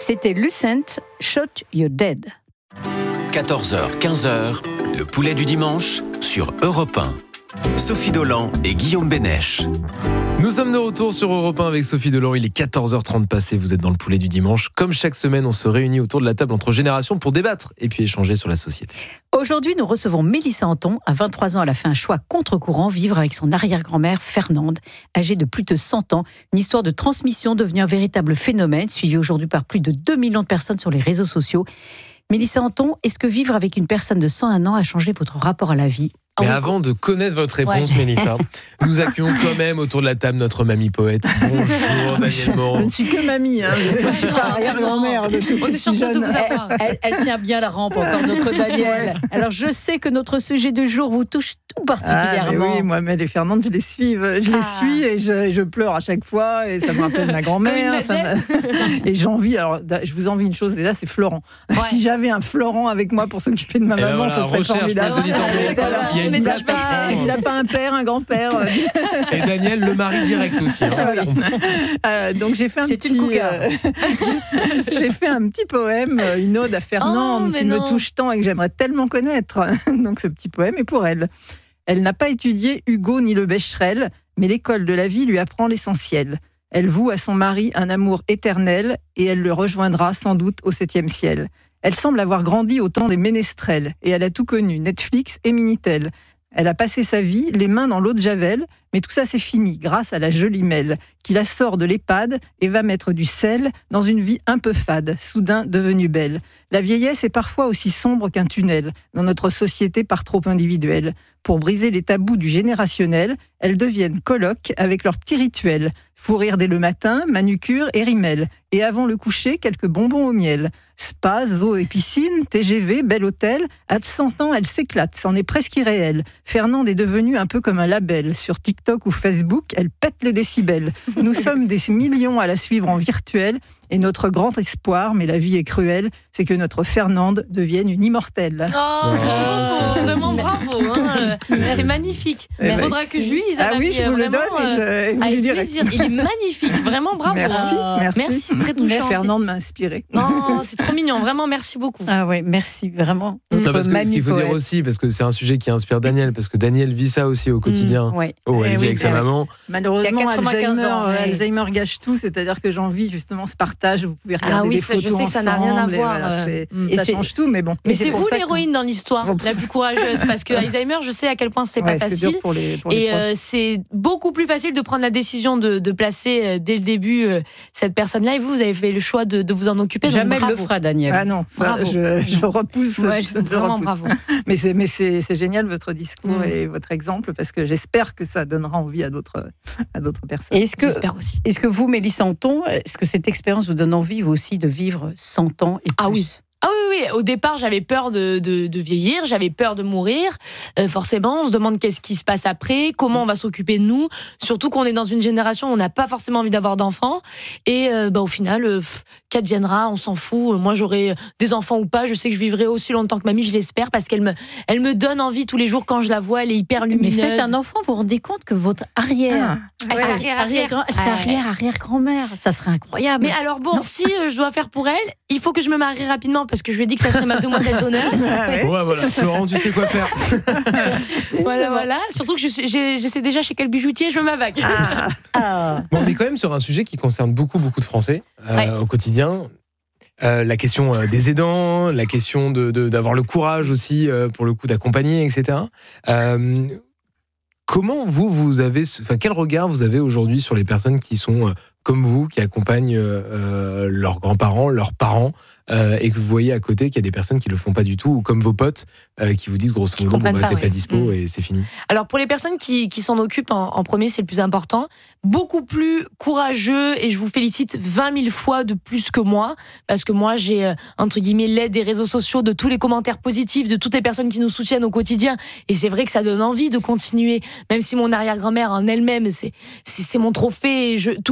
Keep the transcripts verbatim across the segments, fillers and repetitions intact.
C'était Lucent, Shot You're Dead. quatorze heures quinze, le poulet du dimanche sur Europe un. Sophie Dolan et Guillaume Bénèche. Nous sommes de retour sur Europe un avec Sophie Dolan. Il est quatorze heures trente passées, vous êtes dans le poulet du dimanche. Comme chaque semaine, on se réunit autour de la table entre générations pour débattre et puis échanger sur la société. Aujourd'hui, nous recevons Mélissa Anton. À vingt-trois ans, elle a fait un choix contre-courant, vivre avec son arrière-grand-mère Fernande, âgée de plus de cent ans. Une histoire de transmission devenue un véritable phénomène, suivi aujourd'hui par plus de deux millions de personnes sur les réseaux sociaux. Mélissa Anton, est-ce que vivre avec une personne de cent un ans a changé votre rapport à la vie ? Mais avant de connaître votre réponse, ouais. Mélissa, nous accueillons quand même autour de la table notre mamie poète. Bonjour Danielle Moreau. Je ne suis que mamie, hein. Je ne suis pas arrière-grand-mère de tous On est ces chanceuse de jeunes. vous avoir. Elle, elle, elle tient bien la rampe encore, notre Danielle. Alors je sais que notre sujet du jour vous touche tout particulièrement. Ah, mais oui, moi, mais les Fernandes, je les suis, je les ah. suis et je, je pleure à chaque fois et ça me rappelle ma grand-mère. Ça me... Et j'envie, alors je vous envie une chose déjà, c'est Florent. Ouais. Si j'avais un Florent avec moi pour s'occuper de ma et maman, ben voilà, ce serait formidable. Il y a une il n'a pas, il a pas un père, un grand-père. Et Daniel, le mari direct aussi. Hein. Voilà. Euh, donc j'ai fait un c'est petit, euh, j'ai fait un petit poème, une ode à Fernande oh, qui non. me touche tant et que j'aimerais tellement connaître. Donc ce petit poème est pour elle. Elle n'a pas étudié Hugo ni le Becherel, mais l'école de la vie lui apprend l'essentiel. Elle voue à son mari un amour éternel et elle le rejoindra sans doute au septième ciel. Elle semble avoir grandi au temps des ménestrels et elle a tout connu, Netflix et Minitel. Elle a passé sa vie les mains dans l'eau de Javel, mais tout ça c'est fini grâce à la jolie Mel, qui la sort de l'EHPAD et va mettre du sel dans une vie un peu fade, soudain devenue belle. La vieillesse est parfois aussi sombre qu'un tunnel, dans notre société par trop individuelle. Pour briser les tabous du générationnel, elles deviennent colocs avec leurs petits rituels. Fou rire dès le matin, manucure et rimel. Et avant le coucher, quelques bonbons au miel. Spa, zoo et piscine, T G V, bel hôtel. À cent ans, elle s'éclate, c'en est presque irréel. Fernande est devenue un peu comme un label. Sur TikTok ou Facebook, elle pète les décibels. Nous sommes des millions à la suivre en virtuel. Et notre grand espoir, mais la vie est cruelle, c'est que notre Fernande devienne une immortelle. Oh, c'est trop, vraiment bravo. Hein. C'est magnifique. Il faudra que je lui lise. Ah oui, je vous le donne et je avec plaisir. Il est magnifique, vraiment bravo. Merci, merci. Merci, c'est très touchant. Fernande m'a inspirée. Oh, c'est trop mignon, vraiment, merci beaucoup. Ah oui, merci, vraiment. Non, parce que, ce qu'il faut dire aussi, parce que c'est un sujet qui inspire Daniel, parce que Daniel vit ça aussi au quotidien. Mmh, ouais. Oh, elle eh vit oui, avec sa oui. maman. Malheureusement, Alzheimer, ans, ouais. Alzheimer gâche tout, c'est-à-dire que j'envie justement ce partage. Vous pouvez regarder ah oui, des ça, photos je sais que ça n'a rien à voir. Et voilà, c'est, euh, et ça c'est, change tout, mais bon. Mais, mais c'est, c'est vous l'héroïne qu'on... dans l'histoire, bon. la plus courageuse, parce que Alzheimer, je sais à quel point c'est ouais, pas c'est facile. Dur pour les, pour et les euh, c'est beaucoup plus facile de prendre la décision de, de placer euh, dès le début euh, cette personne-là. Et vous, vous avez fait le choix de, de vous en occuper. Jamais elle le fera, Daniel. Ah non, ça, je, je repousse. Ouais, je, je vraiment repousse. bravo. Mais c'est, mais c'est, c'est génial votre discours mmh. et votre exemple, parce que j'espère que ça donnera envie à d'autres, à d'autres personnes. Et est-ce que, j'espère aussi. Est-ce que vous, Mélissa Anton, est-ce que cette expérience vous donne envie, vous aussi, de vivre cent ans et plus ? Ah oui. Ah oui, oui, au départ, j'avais peur de, de, de vieillir, j'avais peur de mourir. Euh, forcément, on se demande qu'est-ce qui se passe après, comment on va s'occuper de nous. Surtout qu'on est dans une génération où on n'a pas forcément envie d'avoir d'enfants. Et euh, bah, au final, euh, qu'adviendra, on s'en fout. Moi, j'aurai des enfants ou pas. Je sais que je vivrai aussi longtemps que mamie, je l'espère, parce qu'elle me, elle me donne envie tous les jours quand je la vois. Elle est hyper lumineuse. Mais faites un enfant, vous vous rendez compte que votre arrière, ah, ouais. arrière, arrière, arrière, arrière, arrière, arrière grand-mère, ça serait incroyable. Mais alors bon, non. si euh, je dois faire pour elle, il faut que je me marie rapidement, parce que je lui ai dit que ça serait ma demoiselle d'honneur. Ouais, voilà. Florent, tu sais quoi faire. Voilà, voilà. Surtout que je, sais, je sais déjà chez quel bijoutier je veux ma bague. Ah. Ah. Bon, on est quand même sur un sujet qui concerne beaucoup, beaucoup de Français euh, ouais. au quotidien. Euh, la question euh, des aidants, la question de, de, d'avoir le courage aussi, euh, pour le coup, d'accompagner, et cetera. Euh, comment vous, vous avez, enfin, quel regard vous avez aujourd'hui sur les personnes qui sont euh, comme vous, qui accompagnent euh, leurs grands-parents, leurs parents, euh, et que vous voyez à côté qu'il y a des personnes qui le font pas du tout, ou comme vos potes euh, qui vous disent grosso modo, bon, bah, t'es ouais. pas dispo mmh. et c'est fini. Alors pour les personnes qui, qui s'en occupent en, en premier, c'est le plus important. Beaucoup plus courageux, et je vous félicite vingt mille fois de plus que moi, parce que moi j'ai euh, entre guillemets l'aide des réseaux sociaux, de tous les commentaires positifs, de toutes les personnes qui nous soutiennent au quotidien, et c'est vrai que ça donne envie de continuer, même si mon arrière-grand-mère en elle-même, c'est, c'est, c'est mon trophée, je, tous les jours je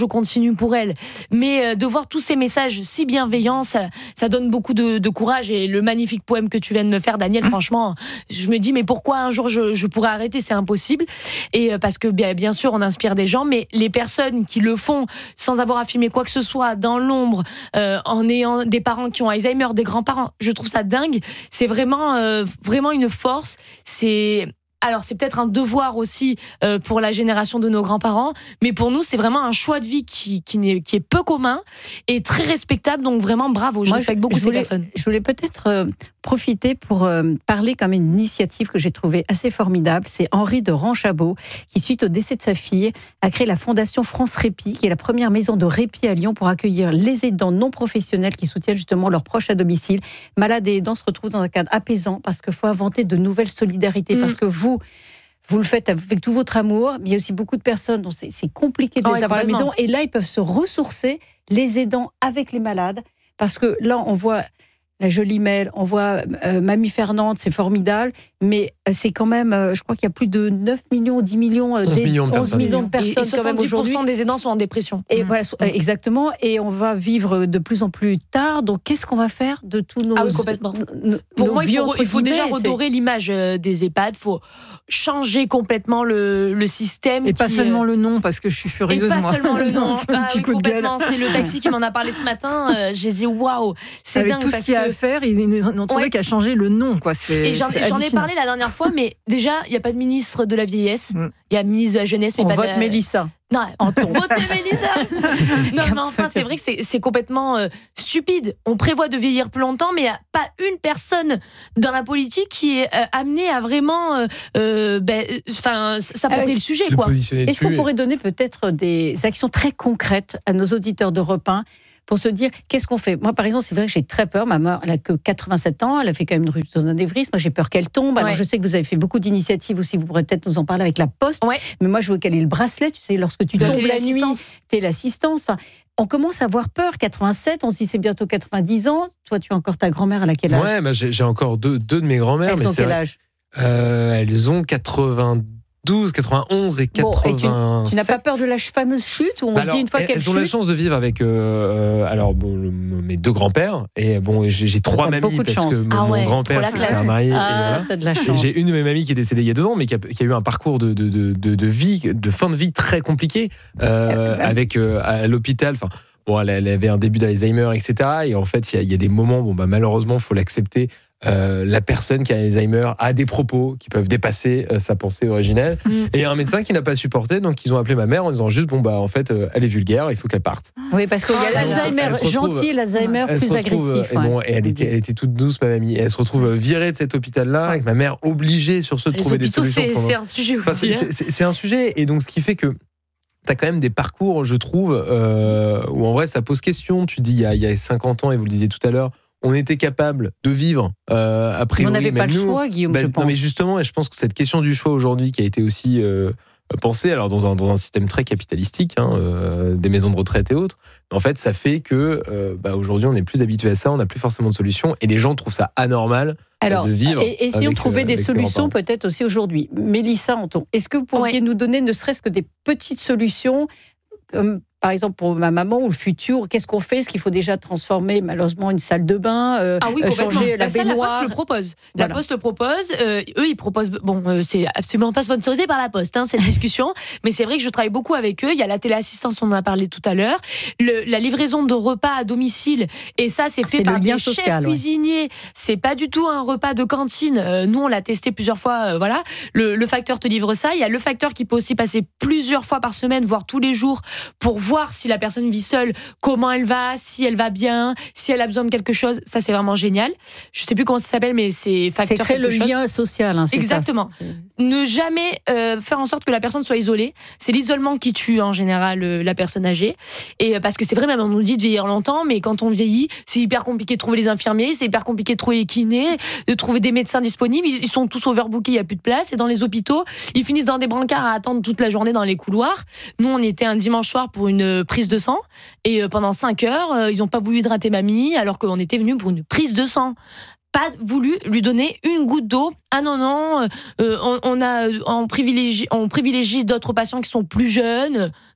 continue pour elle. Mais de voir tous ces messages si bienveillants, ça, ça donne beaucoup de, de courage. Et le magnifique poème que tu viens de me faire, Daniel, franchement, je me dis mais pourquoi un jour je, je pourrais arrêter, c'est impossible. Et parce que bien, bien sûr on inspire des gens, mais les personnes qui le font sans avoir à filmer quoi que ce soit, dans l'ombre, euh, en ayant des parents qui ont Alzheimer, des grands-parents, je trouve ça dingue. C'est vraiment, euh, vraiment une force. C'est... Alors, c'est peut-être un devoir aussi euh, pour la génération de nos grands-parents, mais pour nous, c'est vraiment un choix de vie qui, qui, n'est, qui est peu commun et très respectable. Donc, vraiment, bravo. Je Moi, respecte je, beaucoup je voulais, ces personnes. Je voulais peut-être euh, profiter pour euh, parler comme une initiative que j'ai trouvée assez formidable. C'est Henri de Ranchabot qui, suite au décès de sa fille, a créé la Fondation France Répit, qui est la première maison de répit à Lyon pour accueillir les aidants non professionnels qui soutiennent justement leurs proches à domicile. Malades et aidants se retrouvent dans un cadre apaisant parce qu'il faut inventer de nouvelles solidarités, mmh. parce que vous, Vous le faites avec tout votre amour, mais il y a aussi beaucoup de personnes dont c'est, c'est compliqué de oh, les avoir à la maison. Et là, ils peuvent se ressourcer, les aidants avec les malades. Parce que là, on voit la jolie Mel, on voit euh, Mamie Fernande, c'est formidable. Mais c'est quand même, euh, je crois qu'il y a plus de neuf millions, dix millions, euh, onze millions de personnes, millions de personnes et, et soixante-dix pour cent quand même aujourd'hui. des aidants sont en dépression. Et mmh. voilà, exactement. Et on va vivre de plus en plus tard. Donc, qu'est-ce qu'on va faire de tous nos... Ah oui, complètement. Nos, Pour nos moi, il faut, il faut déjà c'est... redorer l'image des EHPAD. Il faut changer complètement le, le système. Et qui, pas seulement le nom, parce que je suis furieuse. Et pas moi. seulement le nom. C'est un ah, petit oui, coup de complètement. gueule. C'est le taxi qui m'en a parlé ce matin. Euh, j'ai dit waouh, c'est Avec dingue. tout ce qu'il y a que... à faire, ils n'ont trouvé ouais. qu'à changer le nom. Quoi. C'est, et j'en, c'est j'en ai parlé la dernière fois, mais déjà, il n'y a pas de ministre de la vieillesse. Il mm. y a ministre de la jeunesse, mais On pas vote de la... Mélissa. Non, votez Mélissa. Non, mais enfin, c'est vrai que c'est, c'est complètement euh, stupide. On prévoit de vieillir plus longtemps, mais il n'y a pas une personne dans la politique qui est euh, amenée à vraiment euh, euh, ben, s'approprier euh, le sujet. Quoi. Est-ce qu'on pourrait donner peut-être des actions très concrètes à nos auditeurs d'Europe un pour se dire, qu'est-ce qu'on fait ? Moi, par exemple, c'est vrai que j'ai très peur. Ma mère, elle a que quatre-vingt-sept ans. Elle a fait quand même une rupture d'anévrisme. Moi, j'ai peur qu'elle tombe. Alors, ouais. je sais que vous avez fait beaucoup d'initiatives aussi. Vous pourrez peut-être nous en parler avec la Poste. Ouais. Mais moi, je veux qu'elle ait le bracelet. Tu sais, lorsque tu tombes la nuit, t'es l'assistance. Enfin, on commence à avoir peur. quatre-vingt-sept, on se dit c'est bientôt quatre-vingt-dix ans. Toi, tu as encore ta grand-mère. Elle a quel âge ? Ouais, bah, j'ai, j'ai encore deux, deux de mes grand-mères. Elles mais ont c'est quel vrai. âge ? euh, Elles ont quatre-vingt-douze, quatre-vingt-onze et quatre-vingts. Bon, et tu, tu n'as pas peur de la fameuse chute où on alors, se dit une fois elles, qu'elle elles chute. ont la chance de vivre avec euh, alors bon le, mes deux grands-pères et bon j'ai, j'ai trois t'as mamies parce chance. que ah mon ouais, grand-père c'est, c'est un marié ah, et voilà. T'as de la chance. Et j'ai une de mes mamies qui est décédée il y a deux ans mais qui a, qui a eu un parcours de, de, de, de, de vie de fin de vie très compliqué euh, avec euh, à l'hôpital. Enfin bon elle, elle avait un début d'Alzheimer et cetera. Et en fait il y a, il y a des moments bon bah malheureusement faut l'accepter. Euh, la personne qui a Alzheimer a des propos qui peuvent dépasser euh, sa pensée originelle mm. et il y a un médecin qui n'a pas supporté donc ils ont appelé ma mère en disant juste bon bah en fait euh, elle est vulgaire il faut qu'elle parte. Oui parce qu'il y a l'Alzheimer gentil et l'Alzheimer plus retrouve, agressif. Et, ouais. bon, et elle, était, elle était toute douce ma mamie et elle se retrouve virée de cet hôpital là avec ma mère obligée sur ce de les trouver des solutions. C'est, pendant... c'est un sujet aussi. Enfin, c'est, c'est, c'est, c'est un sujet et donc ce qui fait que t'as quand même des parcours je trouve euh, où en vrai ça pose question. Tu dis il y a, il y a cinquante ans et vous le disiez tout à l'heure on était capable de vivre euh, a priori. On n'avait pas nous, le choix, Guillaume, bah, je pense. Non, mais justement, et je pense que cette question du choix aujourd'hui qui a été aussi euh, pensée, alors dans un, dans un système très capitalistique, hein, euh, des maisons de retraite et autres, en fait, ça fait que euh, bah, aujourd'hui, on est plus habitué à ça, on n'a plus forcément de solutions, et les gens trouvent ça anormal alors, de vivre. Et essayons de trouver euh, des solutions peut-être aussi aujourd'hui. Mélissa Anton, est-ce que vous pourriez ouais. nous donner ne serait-ce que des petites solutions comme par exemple pour ma maman ou le futur, qu'est-ce qu'on fait ? Est-ce qu'il faut déjà transformer malheureusement une salle de bain, euh, ah oui, changer la bah ça, baignoire ? La Poste le propose. Voilà. La Poste le propose. Euh, eux, ils proposent. Bon, euh, c'est absolument pas sponsorisé par la Poste hein, cette discussion, mais c'est vrai que je travaille beaucoup avec eux. Il y a la téléassistance, on en a parlé tout à l'heure, le, la livraison de repas à domicile, et ça c'est fait c'est par des social, chefs ouais. cuisiniers. C'est pas du tout un repas de cantine. Euh, nous, on l'a testé plusieurs fois. Euh, voilà, le, le facteur te livre ça. Il y a le facteur qui peut aussi passer plusieurs fois par semaine, voire tous les jours, pour voir si la personne vit seule, comment elle va, si elle va bien, si elle a besoin de quelque chose. Ça, c'est vraiment génial. Je sais plus comment ça s'appelle, mais c'est facteur c'est créer le chose. lien social. Hein, c'est exactement. Ça, c'est... Ne jamais euh, faire en sorte que la personne soit isolée. C'est l'isolement qui tue en général euh, la personne âgée. Et euh, parce que c'est vrai, même on nous dit de vieillir longtemps, mais quand on vieillit, c'est hyper compliqué de trouver les infirmiers, c'est hyper compliqué de trouver les kinés, de trouver des médecins disponibles. Ils sont tous overbookés, il y a plus de place. Et dans les hôpitaux, ils finissent dans des brancards à attendre toute la journée dans les couloirs. Nous, on était un dimanche soir pour une prise de sang. Et pendant cinq heures, ils n'ont pas voulu hydrater mamie alors qu'on était venu pour une prise de sang. Pas voulu lui donner une goutte d'eau. Ah non, non, euh, on, on, a, on, privilégie, on privilégie d'autres patients qui sont plus jeunes.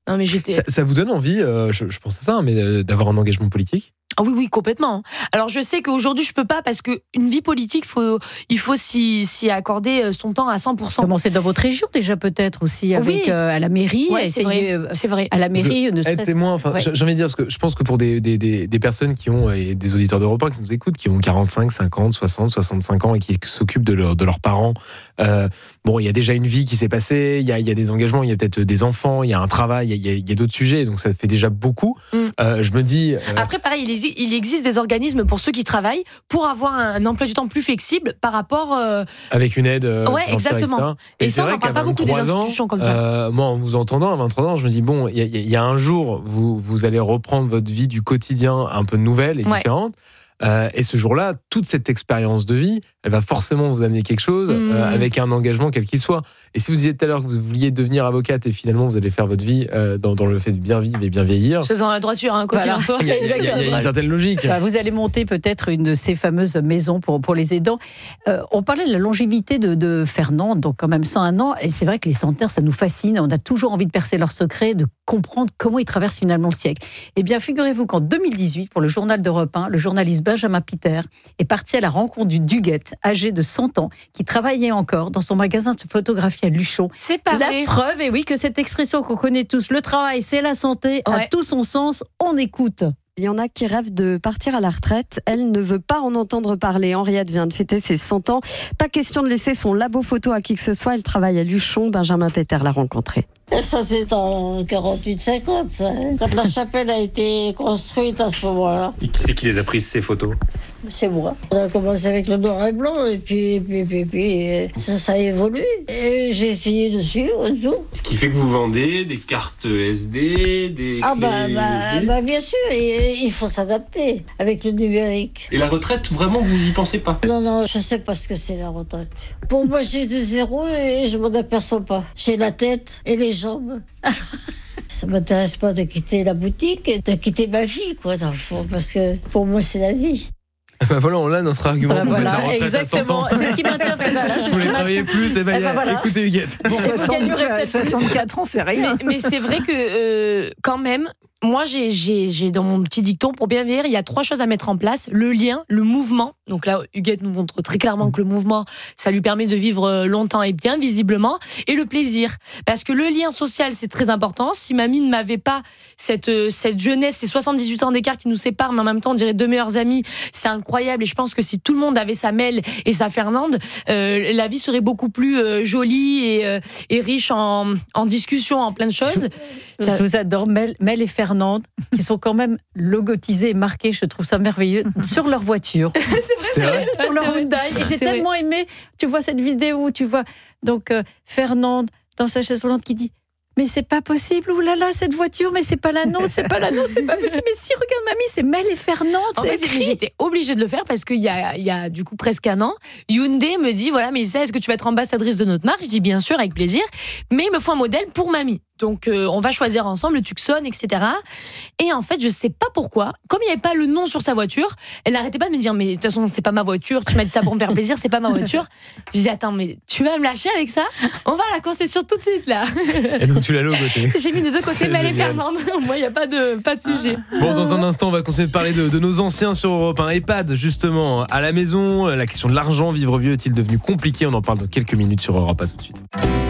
Non, mais j'étais... Ça, ça vous donne envie, euh, je, je pense à ça, mais euh, d'avoir un engagement politique ? Ah oui, oui, complètement. Alors je sais qu'aujourd'hui je peux pas parce qu'une vie politique, faut, il faut s'y, s'y accorder son temps à cent pour cent. Commencez dans votre région déjà peut-être aussi, avec, oui. euh, à la mairie. Ouais, c'est vrai. C'est vrai. À la mairie, ne être témoin, enfin, ouais. j'ai envie de dire, parce que je pense que pour des, des, des, des personnes qui ont, et des auditeurs d'Europe un qui nous écoutent, qui ont quarante-cinq, cinquante, soixante, soixante-cinq ans et qui s'occupent de, leur, de leurs parents, euh, bon, il y a déjà une vie qui s'est passée, il y a, il y a des engagements, il y a peut-être des enfants, il y a un travail, il y a, il y a d'autres sujets, donc ça fait déjà beaucoup. Mm. Euh, je me dis... Euh... Après, pareil, il, il existe des organismes pour ceux qui travaillent pour avoir un emploi du temps plus flexible par rapport euh... avec une aide euh, ouais exactement et, et ça on n'en parle pas beaucoup des institutions ans, comme ça euh, moi en vous entendant à vingt-trois ans je me dis bon il y, y a un jour vous, vous allez reprendre votre vie du quotidien un peu nouvelle et ouais. différente euh, et ce jour-là toute cette expérience de vie elle va forcément vous amener quelque chose mmh. euh, avec un engagement quel qu'il soit. Et si vous disiez tout à l'heure que vous vouliez devenir avocate et finalement vous allez faire votre vie euh, dans, dans le fait de bien vivre et bien vieillir. C'est dans la droiture, hein, quoi qu'il en soit. Il y, y, y, y a une certaine logique. Bah, vous allez monter peut-être une de ces fameuses maisons pour, pour les aidants. Euh, on parlait de la longévité de, de Fernande, donc quand même cent un ans. Et c'est vrai que les centenaires, ça nous fascine. On a toujours envie de percer leurs secrets, de comprendre comment ils traversent finalement le siècle. Eh bien, figurez-vous qu'en deux mille dix-huit, pour le journal d'Europe un, le journaliste Benjamin Piter est parti à la rencontre du Duguette, âgé de cent ans, qui travaillait encore dans son magasin de photographie à Luchon. C'est pas la vrai. Preuve, et oui, que cette expression qu'on connaît tous, le travail, c'est la santé, ouais. a tout son sens. On écoute. Il y en a qui rêvent de partir à la retraite. Elle ne veut pas en entendre parler. Henriette vient de fêter ses cent ans. Pas question de laisser son labo photo à qui que ce soit. Elle travaille à Luchon. Benjamin Piter l'a rencontrée. Et ça, c'est en quarante-huit cinquante, ça. Quand la chapelle a été construite à ce moment-là. Et qui c'est qui les a prises, ces photos ? C'est moi. On a commencé avec le noir et blanc, et puis, puis, puis, puis ça, ça a évolué. Et j'ai essayé de suivre et tout. Ce qui fait que vous vendez des cartes S D, des Ah clés bah, bah, S D. bah bien sûr, et, il faut s'adapter avec le numérique. Et la retraite, vraiment, vous y pensez pas ? Non, non, je sais pas ce que c'est la retraite. Pour moi, j'ai de zéro et je m'en aperçois pas. J'ai la tête et les jambes. Ça m'intéresse pas de quitter la boutique, de quitter ma vie, quoi, dans le fond, parce que pour moi, c'est la vie. Ben voilà, on a notre argument ben pour voilà, mettre la retraite exactement. à cent ans. C'est ce qui maintient Fernanda. Vous ne travaillez plus, et ben, ben voilà. écoutez Huguette. Bon, soixante-quatre ans, c'est rien. Mais, mais c'est vrai que, euh, quand même, moi, j'ai, j'ai, j'ai dans mon petit dicton, pour bien vieillir, il y a trois choses à mettre en place. Le lien, le mouvement. Donc là, Huguette nous montre très clairement que le mouvement, ça lui permet de vivre longtemps et bien, visiblement. Et le plaisir. Parce que le lien social, c'est très important. Si mamie ne m'avait pas cette, cette jeunesse, ces soixante-dix-huit ans d'écart qui nous séparent, mais en même temps, on dirait deux meilleurs amis, c'est incroyable. Et je pense que si tout le monde avait sa Mel et sa Fernande, euh, la vie serait beaucoup plus euh, jolie et, euh, et riche en, en discussions, en plein de choses. Je, ça... je vous adore, Mel, Mel et Fernande. Qui sont quand même logotisés et marqués, je trouve ça merveilleux, sur leur voiture. c'est vrai, c'est vrai. Sur leur Hyundai. Et j'ai c'est tellement vrai. aimé, tu vois cette vidéo où tu vois donc euh, Fernande dans sa chaise roulante qui dit mais c'est pas possible, oulala, cette voiture, mais c'est pas la nôtre, c'est pas la nôtre, c'est pas possible. Mais si, regarde, mamie, c'est Mel et Fernande. En fait, écrit. J'étais obligée de le faire parce qu'il y a, il y a du coup presque un an, Hyundai me dit voilà, mais est-ce que tu vas être ambassadrice de notre marque ? Je dis bien sûr, avec plaisir, mais il me faut un modèle pour mamie. Donc, euh, on va choisir ensemble le Tucson, et cetera. Et en fait, je sais pas pourquoi, comme il n'y avait pas le nom sur sa voiture, elle n'arrêtait pas de me dire mais de toute façon, c'est pas ma voiture, tu m'as dit ça pour me faire plaisir, c'est pas ma voiture. Je dis attends, mais tu vas me lâcher avec ça ? On va à la concession tout de suite, là. Et donc, tu l'as logoté. J'ai mis des deux côtés Mel et Fernande. Moi, il n'y a pas de, pas de sujet. Bon, dans un instant, on va continuer de parler de, de nos anciens sur Europe un. EHPAD, justement, à la maison, la question de l'argent, vivre vieux est-il devenu compliqué ? On en parle dans quelques minutes sur Europe un tout de suite.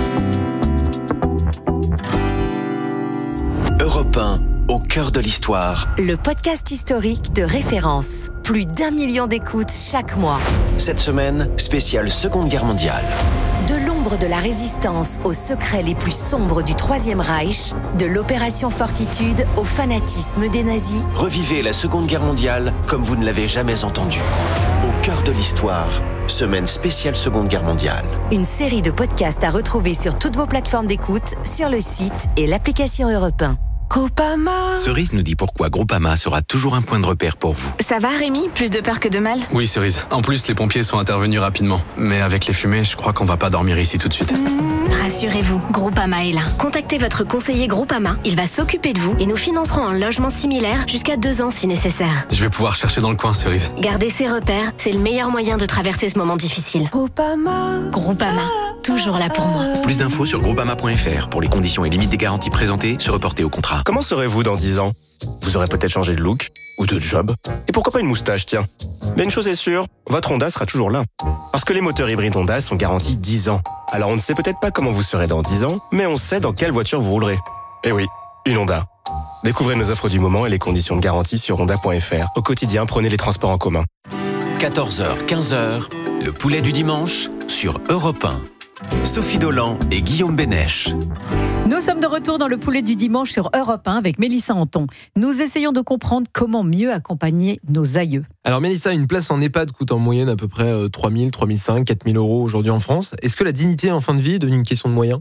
Europe un, au cœur de l'histoire. Le podcast historique de référence. Plus d'un million d'écoutes chaque mois. Cette semaine, spéciale Seconde Guerre mondiale. De l'ombre de la résistance aux secrets les plus sombres du Troisième Reich, de l'opération Fortitude au fanatisme des nazis. Revivez la Seconde Guerre mondiale comme vous ne l'avez jamais entendu. Au cœur de l'histoire, semaine spéciale Seconde Guerre mondiale. Une série de podcasts à retrouver sur toutes vos plateformes d'écoute, sur le site et l'application Europe un. Groupama. Cerise nous dit pourquoi Groupama sera toujours un point de repère pour vous. Ça va Rémi? Plus de peur que de mal? Oui Cerise, en plus les pompiers sont intervenus rapidement. Mais avec les fumées, je crois qu'on va pas dormir ici tout de suite. Mmh, rassurez-vous, Groupama est là. Contactez votre conseiller Groupama, il va s'occuper de vous et nous financerons un logement similaire jusqu'à deux ans si nécessaire. Je vais pouvoir chercher dans le coin Cerise. Garder ses repères, c'est le meilleur moyen de traverser ce moment difficile. Groupama. Groupama, toujours là pour moi. Plus d'infos sur groupama point f r. Pour les conditions et limites des garanties présentées, se reporter au contrat. Comment serez-vous dans dix ans? Vous aurez peut-être changé de look ou de job. Et pourquoi pas une moustache, tiens. Mais une chose est sûre, votre Honda sera toujours là. Parce que les moteurs hybrides Honda sont garantis dix ans. Alors on ne sait peut-être pas comment vous serez dans dix ans, mais on sait dans quelle voiture vous roulerez. Eh oui, une Honda. Découvrez nos offres du moment et les conditions de garantie sur honda point f r. Au quotidien, prenez les transports en commun. quatorze heures, quinze heures, le poulet du dimanche sur Europe un. Sophie Dolan et Guillaume Bénèche. Nous sommes de retour dans le poulet du dimanche sur Europe un avec Mélissa Anton. Nous essayons de comprendre comment mieux accompagner nos aïeux. Alors Mélissa, une place en EHPAD coûte en moyenne à peu près trois mille, trois mille cinq cents, quatre mille euros aujourd'hui en France. Est-ce que la dignité en fin de vie est devenue une question de moyens ?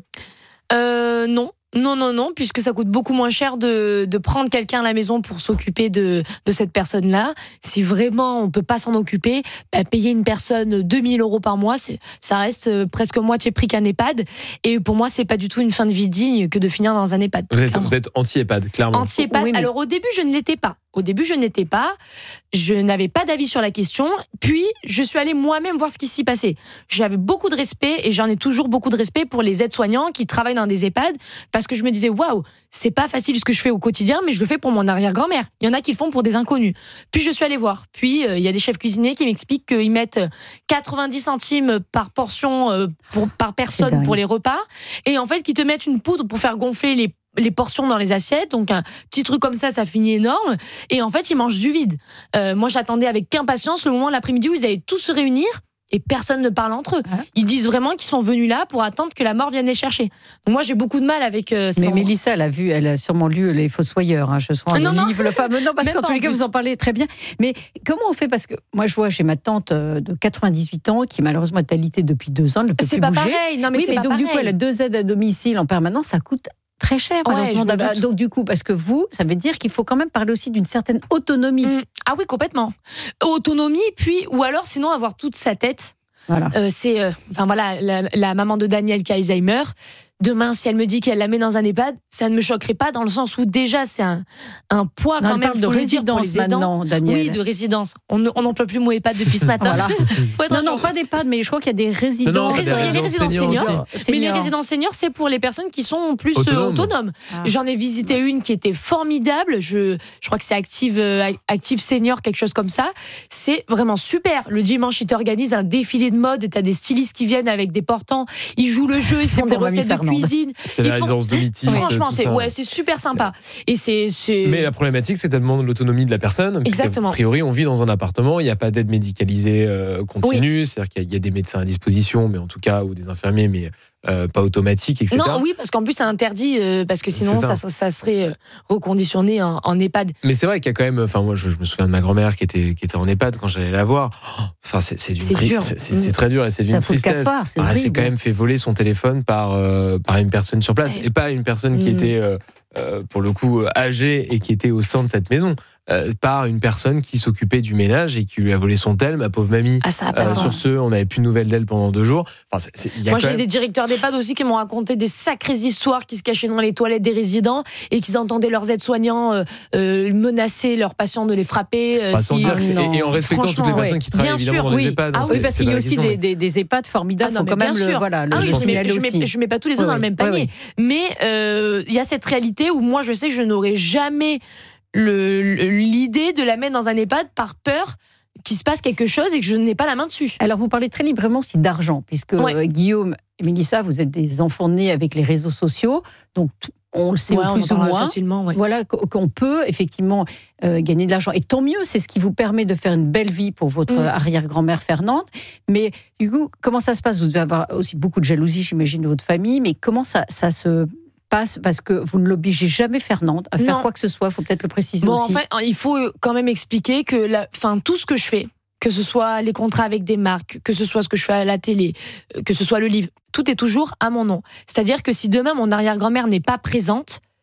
Euh, non. Non, non, non, puisque ça coûte beaucoup moins cher de, de prendre quelqu'un à la maison pour s'occuper de, de cette personne-là. Si vraiment on ne peut pas s'en occuper, bah, payer une personne deux mille euros par mois, c'est, ça reste presque moitié prix qu'un EHPAD. Et pour moi, c'est pas du tout une fin de vie digne que de finir dans un EHPAD. Vous êtes, vous êtes anti-EHPAD, clairement. Anti-EHPAD. Oui, mais... Alors au début, je ne l'étais pas. Au début, je n'étais pas. Je n'avais pas d'avis sur la question. Puis, je suis allée moi-même voir ce qui s'y passait. J'avais beaucoup de respect, et j'en ai toujours beaucoup de respect pour les aides-soignants qui travaillent dans des EHPAD, parce que je me disais, waouh, c'est pas facile ce que je fais au quotidien, mais je le fais pour mon arrière-grand-mère. Il y en a qui le font pour des inconnus. Puis, je suis allée voir. Puis, euh, il y a des chefs cuisiniers qui m'expliquent qu'ils mettent quatre-vingt-dix centimes par portion, euh, pour, par personne pour les repas. Et en fait, qu'ils te mettent une poudre pour faire gonfler les les portions dans les assiettes, donc un petit truc comme ça, ça finit énorme, et en fait ils mangent du vide. Euh, moi j'attendais avec impatience le moment l'après-midi où ils allaient tous se réunir et personne ne parle entre eux. Ils disent vraiment qu'ils sont venus là pour attendre que la mort vienne les chercher. Donc moi j'ai beaucoup de mal avec euh, mais Mélissa, elle a vu, elle a sûrement lu Les Fossoyeurs, hein, je sois non, le non. livre, le fameux. Non, parce qu'en tous les cas vous en parlez très bien. Mais comment on fait? Parce que moi je vois, j'ai ma tante de quatre-vingt-dix-huit ans qui malheureusement est alitée depuis deux ans, elle ne peut c'est plus pas bouger. Pareil. Non, mais oui, c'est mais pas donc pareil. du coup elle a deux aides à domicile en permanence, ça coûte très cher, malheureusement. Ouais, donc du coup, parce que vous, ça veut dire qu'il faut quand même parler aussi d'une certaine autonomie. Mmh. Ah oui, complètement. Autonomie, puis ou alors sinon avoir toute sa tête. Voilà. Euh, c'est, euh, enfin voilà, la, la maman de Daniel qui a Alzheimer. Demain, si elle me dit qu'elle la met dans un EHPAD, ça ne me choquerait pas dans le sens où déjà c'est un, un poids non, quand même. Parle de résidence maintenant, Daniel. Oui, de résidence. On n'emploie plus le mot EHPAD depuis ce matin. Voilà. non, non, pas d'EHPAD, mais je crois qu'il y a des résidences. Non, non, il y a des résidences seniors. seniors mais les résidences seniors, c'est pour les personnes qui sont plus autonomes. autonomes. Ah. J'en ai visité une qui était formidable. Je, je crois que c'est Active, euh, Active Senior, quelque chose comme ça. C'est vraiment super. Le dimanche, ils t'organisent un défilé de mode. Tu as des stylistes qui viennent avec des portants. Ils jouent le jeu, ils font des recettes de cuisine. C'est la résidence de Métis. Franchement, c'est, ouais, c'est super sympa. Et c'est, c'est... Mais la problématique, c'est que ça demande l'autonomie de la personne. Exactement. A priori, on vit dans un appartement, il n'y a pas d'aide médicalisée euh, continue, oui. C'est-à-dire qu'il y a des médecins à disposition, mais en tout cas, ou des infirmiers, mais euh, pas automatiques, et cetera. Non, oui, parce qu'en plus, c'est interdit, euh, parce que sinon, ça. Ça, ça serait reconditionné en, en EHPAD. Mais c'est vrai qu'il y a quand même, enfin, moi, je, je me souviens de ma grand-mère qui était, qui était en EHPAD quand j'allais la voir. Enfin, c'est, c'est, d'une c'est, tri- dur. c'est, c'est, c'est très dur et c'est d'une tristesse. Cafard, c'est ah, c'est quand même fait voler son téléphone par, euh, par une personne sur place, ouais. Et pas une personne qui mmh. était, euh, euh, pour le coup, âgée et qui était au sein de cette maison. Euh, par une personne qui s'occupait du ménage et qui lui a volé son tel, ma pauvre mamie. Ah, ça a pas euh, sur ce, on n'avait plus de nouvelles d'elle pendant deux jours. Enfin, c'est, c'est, y a Moi, j'ai même... des directeurs d'EHPAD aussi qui m'ont raconté des sacrées histoires qui se cachaient dans les toilettes des résidents et qu'ils entendaient leurs aides-soignants euh, euh, menacer leurs patients de les frapper. Euh, bah, si... dire, et, et en respectant toutes les personnes ouais. qui travaillent Bien évidemment sûr, dans oui. les EHPAD. Ah oui, parce qu'il y a aussi des, des, des EHPAD formidables. Ah, non, faut quand même sûr. le, voilà, le ah, oui, je, mets, je, mets, je mets pas tous les œufs oui, dans oui. le même panier. Oui, oui. Mais il euh, y a cette réalité où moi, je sais que je n'aurais jamais Le, l'idée de la mettre dans un EHPAD par peur qu'il se passe quelque chose et que je n'ai pas la main dessus. Alors vous parlez très librement aussi d'argent, puisque ouais. euh, Guillaume et Mélissa, vous êtes des enfants nés avec les réseaux sociaux, donc on le sait ouais, plus ou moins, facilement, ouais. voilà, qu'on peut effectivement euh, gagner de l'argent. Et tant mieux, c'est ce qui vous permet de faire une belle vie pour votre mmh. arrière-grand-mère Fernande. Mais du coup, comment ça se passe? Vous devez avoir aussi beaucoup de jalousie, j'imagine, de votre famille, mais comment ça, ça se... passe, parce que vous ne l'obligez jamais Fernande à faire non. quoi que ce soit, il faut peut-être le préciser bon, aussi. En fait, il faut quand même expliquer que la, enfin, tout ce que je fais, que ce soit les contrats avec des marques, que ce soit ce que je fais à la télé, que ce soit le livre, tout est toujours à mon nom. C'est-à-dire que si demain mon arrière-grand-mère n'est pas présente,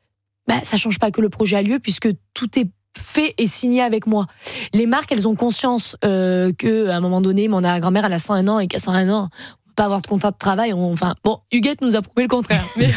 bah, ça change pas que le projet a lieu puisque tout est fait et signé avec moi. Les marques, elles ont conscience euh, qu'à un moment donné, mon arrière-grand-mère, elle a cent un ans et qu'à cent un ans, pas avoir de contrat de travail. On, enfin, bon, Huguette nous a prouvé le contraire. Mais,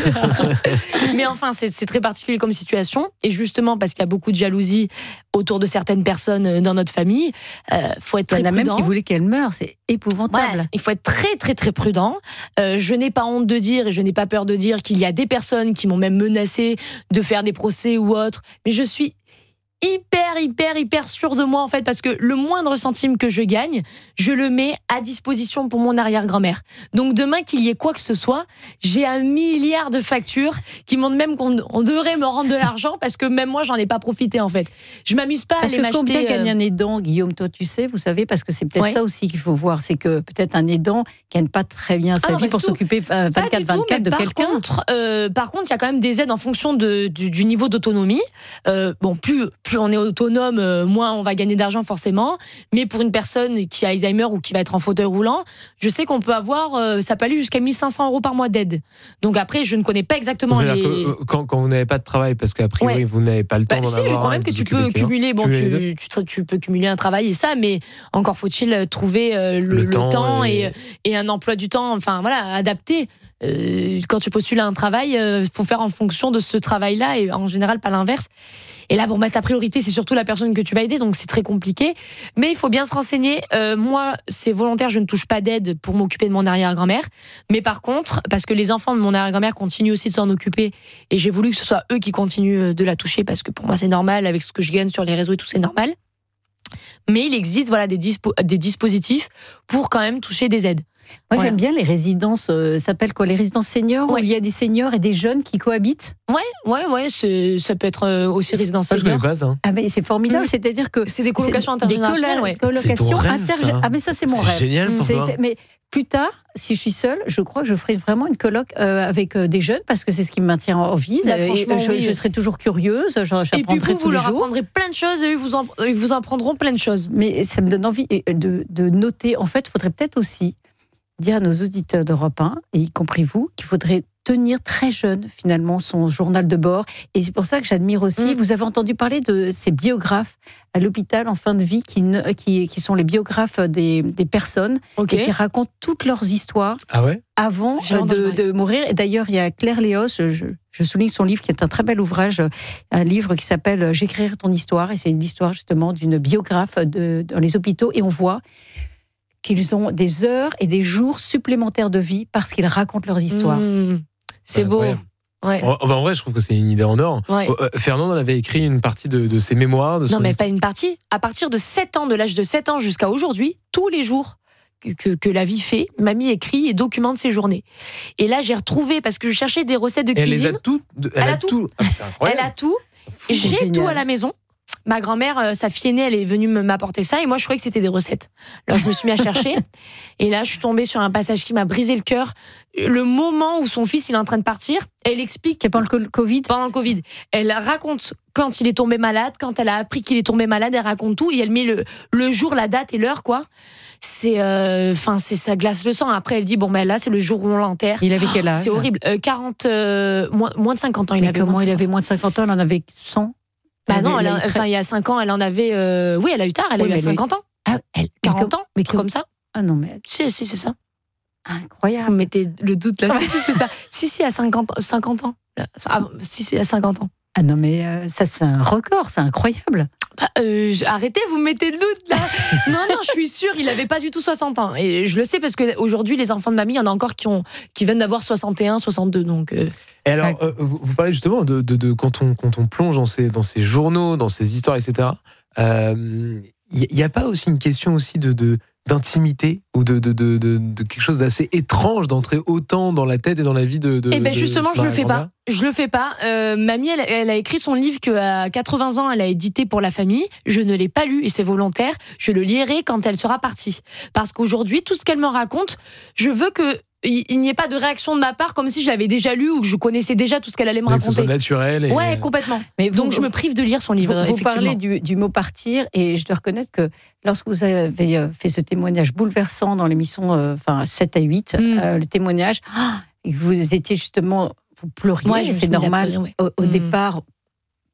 mais enfin, c'est, c'est très particulier comme situation. Et justement, parce qu'il y a beaucoup de jalousie autour de certaines personnes dans notre famille, euh, faut être très prudent. Il y en a même qui voulaient qu'elle meure. C'est épouvantable. Voilà, il faut être très, très, très prudent. Euh, je n'ai pas honte de dire et je n'ai pas peur de dire qu'il y a des personnes qui m'ont même menacé de faire des procès ou autre. Mais je suis hyper, hyper, hyper sûr de moi, en fait, parce que le moindre centime que je gagne, je le mets à disposition pour mon arrière-grand-mère. Donc, demain, qu'il y ait quoi que ce soit, j'ai un milliard de factures qui montrent même qu'on on devrait me rendre de l'argent parce que même moi, j'en ai pas profité, en fait. Je m'amuse pas parce à aller que m'acheter... Combien gagne un aidant, Guillaume, toi, tu sais, vous savez, parce que c'est peut-être ouais. ça aussi qu'il faut voir, c'est que peut-être un aidant gagne pas très bien sa ah, vie pour tout. s'occuper vingt-quatre vingt-quatre de par quelqu'un. Contre, euh, par contre, il y a quand même des aides en fonction de, du, du niveau d'autonomie. Euh, bon, plus... plus on est autonome, moins on va gagner d'argent forcément. Mais pour une personne qui a Alzheimer ou qui va être en fauteuil roulant, je sais qu'on peut avoir, ça peut aller jusqu'à mille cinq cents euros par mois d'aide. Donc après, je ne connais pas exactement les... Que, quand, quand vous n'avez pas de travail, parce qu'a priori, ouais. vous n'avez pas le temps bah, d'en si, avoir... Si, je crois même que tu peux cumuler, bon, cumuler tu, tu, tu peux cumuler un travail et ça, mais encore faut-il trouver le, le, le temps, temps et... Et, et un emploi du temps, enfin voilà, adapté. Euh, quand tu postules à un travail, il euh, faut faire en fonction de ce travail-là et en général pas l'inverse. Et là, bon, bah, ta priorité, c'est surtout la personne que tu vas aider, donc c'est très compliqué. Mais il faut bien se renseigner. Euh, moi, c'est volontaire, je ne touche pas d'aide pour m'occuper de mon arrière-grand-mère. Mais par contre, parce que les enfants de mon arrière-grand-mère continuent aussi de s'en occuper, et j'ai voulu que ce soit eux qui continuent de la toucher, parce que pour moi, c'est normal, avec ce que je gagne sur les réseaux et tout, c'est normal. Mais il existe voilà, des, dispo- des dispositifs pour quand même toucher des aides. Moi, voilà. J'aime bien les résidences, euh, ça s'appelle quoi, les résidences seniors, ouais. où il y a des seniors et des jeunes qui cohabitent. Ouais, ouais, ouais, c'est, ça peut être aussi résidence senior. senior. Je connais pas ça. Ah, mais c'est formidable, mmh. c'est-à-dire que. C'est des colocations intergénérationnelles, ouais. Colocations c'est ton rêve, intergé- ça. Ah, mais ça, c'est mon c'est rêve. C'est génial pour c'est, toi. c'est, mais plus tard, si je suis seule, je crois que je ferai vraiment une coloc euh, avec euh, des jeunes parce que c'est ce qui me maintient en vie. Là, et je, oui. je serai toujours curieuse, j'apprendrai et puis vous, tous vous les leur jours. apprendrez plein de choses et ils vous en, ils vous en prendront plein de choses. Mais ça me donne envie de, de noter. En fait, il faudrait peut-être aussi dire à nos auditeurs d'Europe un, et y compris vous, qu'il faudrait tenir très jeune, finalement, son journal de bord. Et c'est pour ça que j'admire aussi, mmh. vous avez entendu parler de ces biographes à l'hôpital en fin de vie, qui, qui, qui sont les biographes des, des personnes, okay. et qui racontent toutes leurs histoires ah ouais avant de, de mourir. Et d'ailleurs, il y a Claire Léos, je, je souligne son livre, qui est un très bel ouvrage, un livre qui s'appelle « J'écrirai ton histoire », et c'est l'histoire justement d'une biographe de, dans les hôpitaux, et on voit qu'ils ont des heures et des jours supplémentaires de vie parce qu'ils racontent leurs histoires. Mmh, c'est ouais, beau. Ouais. Ouais. En, en vrai, je trouve que c'est une idée en or. Ouais. Euh, Fernande avait écrit une partie de, de ses mémoires. De non, son mais histoire. Pas une partie. À partir de sept ans, de l'âge de sept ans jusqu'à aujourd'hui, tous les jours que, que, que la vie fait, mamie écrit et documente ses journées. Et là, j'ai retrouvé, parce que je cherchais des recettes de et cuisine. Elle les a toutes. Elle, elle a tout. tout. Ah, c'est incroyable. Elle a tout. Fou, j'ai tout à la maison. Ma grand-mère, sa fille aînée, elle est venue m'apporter ça et moi je croyais que c'était des recettes. Alors je me suis mis à chercher et là je suis tombée sur un passage qui m'a brisé le cœur. Le moment où son fils il est en train de partir, elle explique pendant le Covid. Pendant le Covid, elle raconte quand il est tombé malade, quand elle a appris qu'il est tombé malade, elle raconte tout et elle met le le jour, la date et l'heure quoi. C'est, enfin, euh, c'est ça glace le sang. Après, elle dit bon ben là, c'est le jour où on l'enterre. Il avait quel âge ? C'est horrible. Euh, quarante, euh, moins, moins de cinquante ans. Il Mais avait. Comment moins il avait moins de cinquante ans ? Il en avait cent. Bah non, elle a, enfin, il y a cinq ans, elle en avait. Euh, oui, elle a eu tard, elle a oui, eu à cinquante ans. Ah, elle, quarante ans, mais comme, comme ça. Ah non, mais. Si, si, c'est ça. Incroyable. Vous mettez le doute là. si, si, c'est ça. Si, si, à cinquante, cinquante ans. Ah, si, si, à cinquante ans. Ah non, mais euh, ça, c'est un record, c'est incroyable. Bah, euh, arrêtez, vous me mettez le doute là. non, non, je suis sûre, il avait pas du tout soixante ans. Et je le sais parce qu'aujourd'hui, les enfants de mamie, il y en a encore qui, ont, qui viennent d'avoir soixante et un, soixante-deux. Donc, euh... Et alors, euh, vous, vous parlez justement de, de, de quand, on, quand on plonge dans ces, dans ces journaux, dans ces histoires, et cetera. Il euh, n'y a pas aussi une question aussi de, de, d'intimité ou de, de, de, de, de quelque chose d'assez étrange d'entrer autant dans la tête et dans la vie de. de eh ben de justement, je le fais pas. Je le fais pas. Euh, mamie, elle, elle a écrit son livre qu'à quatre-vingts ans, elle a édité pour la famille. Je ne l'ai pas lu et c'est volontaire. Je le lirai quand elle sera partie. Parce qu'aujourd'hui, tout ce qu'elle me raconte, je veux que il n'y ait pas de réaction de ma part comme si je l'avais déjà lu ou que je connaissais déjà tout ce qu'elle allait me mais raconter. Que ce soit naturel. Et... Ouais, complètement. Mais vous, donc je me prive de lire son livre. Vous, vous parlez du, du mot partir et je dois reconnaître que lorsque vous avez fait ce témoignage bouleversant dans l'émission euh, enfin, sept à huit, mm. euh, le témoignage, oh, vous étiez justement, vous pleuriez, ouais, c'est normal. Pleurer, ouais. Au, au mm. départ,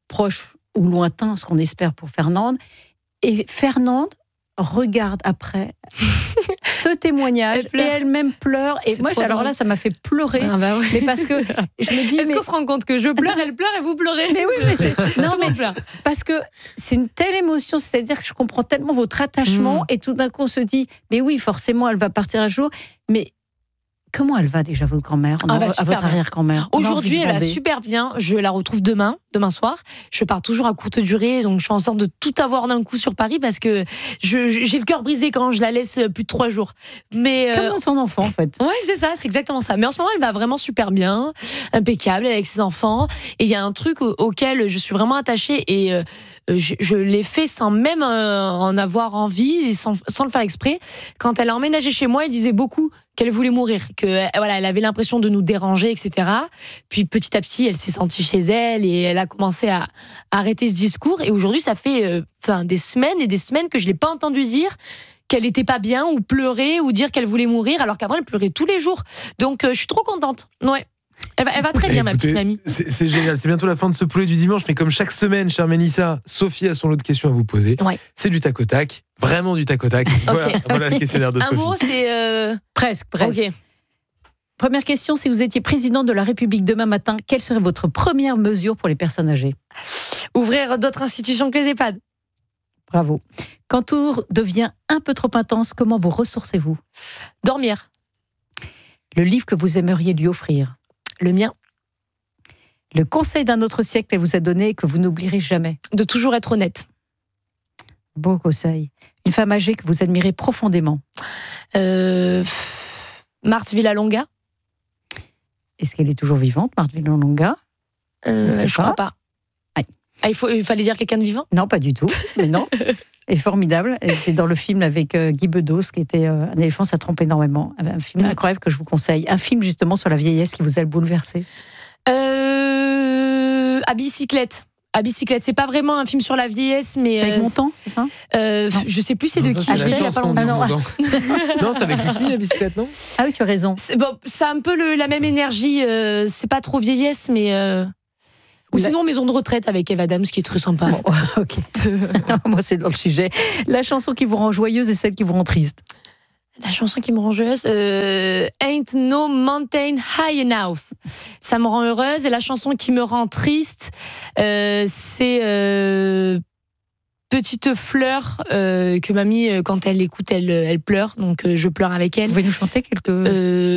proche ou lointain, ce qu'on espère pour Fernande. Et Fernande regarde après ce témoignage elle et elle-même pleure. Et c'est moi, alors là, ça m'a fait pleurer. Ah bah ouais. Mais parce que je me dis. Est-ce mais... qu'on se rend compte que je pleure, elle pleure et vous pleurez? Mais oui, mais c'est. Non, mais pleure. Parce que c'est une telle émotion, c'est-à-dire que je comprends tellement votre attachement, mmh. et tout d'un coup, on se dit, mais oui, forcément, elle va partir un jour. Mais comment elle va déjà, votre grand-mère, ah bah, à votre arrière-grand-mère? Aujourd'hui, elle va super bien. Je la retrouve demain, demain soir. Je pars toujours à courte durée, donc je fais en sorte de tout avoir d'un coup sur Paris parce que je, j'ai le cœur brisé quand je la laisse plus de trois jours. Mais comme dans son enfant, en fait. Ouais, c'est ça, c'est exactement ça. Mais en ce moment, elle va vraiment super bien, impeccable, elle est avec ses enfants. Et il y a un truc auquel je suis vraiment attachée et euh, je, je l'ai fait sans même euh, en avoir envie, sans, sans le faire exprès. Quand elle a emménagé chez moi, elle disait beaucoup qu'elle voulait mourir, que voilà, elle avait l'impression de nous déranger, et cetera. Puis petit à petit, elle s'est sentie chez elle et elle a commencé à, à arrêter ce discours. Et aujourd'hui, ça fait euh, enfin, des semaines et des semaines que je l'ai pas entendu dire qu'elle était pas bien ou pleurer ou dire qu'elle voulait mourir, alors qu'avant elle pleurait tous les jours. Donc euh, je suis trop contente. Ouais. Elle va, elle va très bien, ma petite mamie. C'est, c'est génial. C'est bientôt la fin de ce poulet du dimanche, mais comme chaque semaine, chère Mélissa, Sophie a son lot de questions à vous poser. Ouais. C'est du tac au tac, vraiment du tac au tac. Voilà, okay. voilà le questionnaire de Un Sophie. mot, c'est euh... presque, presque. Okay. Première question, si vous étiez président de la République demain matin, quelle serait votre première mesure pour les personnes âgées? Ouvrir d'autres institutions que les EHPAD. Bravo. Quand tout devient un peu trop intense, comment vous ressourcez-vous? Dormir. Le livre que vous aimeriez lui offrir? Le mien. Le conseil d'un autre siècle qu'elle vous a donné et que vous n'oublierez jamais? De toujours être honnête. Beau conseil. Une femme âgée que vous admirez profondément? euh, Marthe Villalonga. Est-ce qu'elle est toujours vivante, Marthe Villalonga? euh, Je ne crois pas. Aïe. Ah, il, faut, il fallait dire quelqu'un de vivant? Non, pas du tout. Mais non. Elle est formidable. Elle était dans le film avec euh, Guy Bedos, qui était euh, Un éléphant, ça trompe énormément. Un film mmh. incroyable que je vous conseille. Un film justement sur la vieillesse qui vous a bouleversé. Euh, à bicyclette. À bicyclette. C'est pas vraiment un film sur la vieillesse, mais. C'est avec euh, Montand, c'est ça? euh, Je sais plus c'est non, de qui. C'est Il y a pas longtemps. non, non, c'est avec Lucky, la bicyclette, non? Ah oui, tu as raison. C'est, bon, c'est un peu le, la même énergie. Euh, c'est pas trop vieillesse, mais. Euh... Ou la... sinon Maison de retraite avec Eve Adams, qui est très sympa. Bon, ok. Moi, c'est dans le sujet. La chanson qui vous rend joyeuse et celle qui vous rend triste? La chanson qui me rend joyeuse, euh, Ain't No Mountain High Enough. Ça me rend heureuse. Et la chanson qui me rend triste, euh, c'est euh, Petite fleur euh, que mamie, quand elle écoute, elle, elle pleure. Donc euh, je pleure avec elle. Vous pouvez nous chanter quelques... euh,